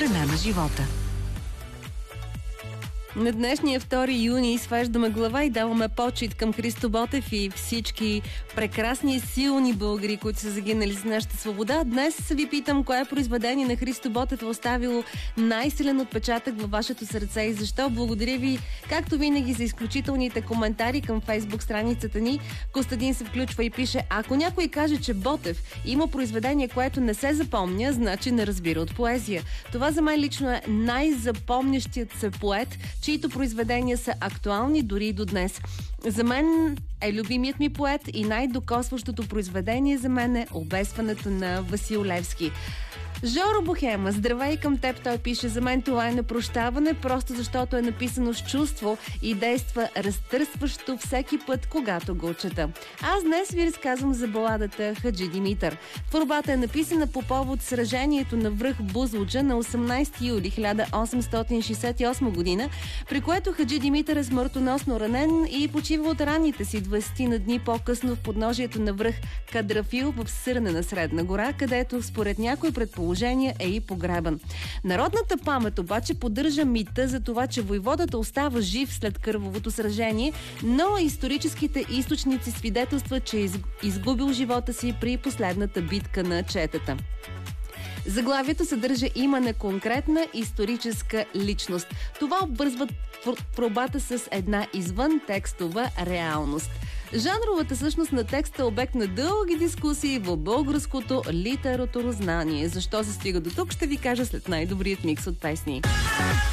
страна на живота. На днешния 2 юни свеждаме глава и даваме почит към Христо Ботев и всички прекрасни и силни българи, които са загинали за нашата свобода. Днес ви питам, кое произведение на Христо Ботев е оставило най-силен отпечатък във вашето сърце и защо. Благодаря ви, както винаги, за изключителните коментари към Фейсбук страницата ни. Костадин се включва и пише: ако някой каже, че Ботев има произведение, което не се запомня, значи не разбира от поезия. Това за мен лично е най-запомнящият се поет, чието произведения са актуални дори и до днес. За мен е любимият ми поет и най-докосващото произведение за мен е Обесването на Васил Левски. Жоро Бохема, здравей към теб, той пише: за мен това е непрощаване, просто защото е написано с чувство и действа разтърсващо всеки път, когато го чета. Аз днес ви разказвам за баладата Хаджи Димитър. Творбата е написана по повод сражението на връх Бузлуджа на 18 юли 1868 година, при което Хаджи Димитър е смъртоносно ранен и почива от раните си 20 на дни по-късно в подножието на връх Кадрафил в Сърнена Средна гора, където според някой предположение е и погребан. Народната памет обаче поддържа мита за това, че войводата остава жив след кървавото сражение, но историческите източници свидетелстват, че е изгубил живота си при последната битка на четата. Заглавието съдържа име на конкретна историческа личност. Това обвързва творбата с една извън текстова реалност. Жанровата същност на текста е обект на дълги дискусии в българското литературознание. Защо се стига до тук, ще ви кажа след най-добрият микс от песни.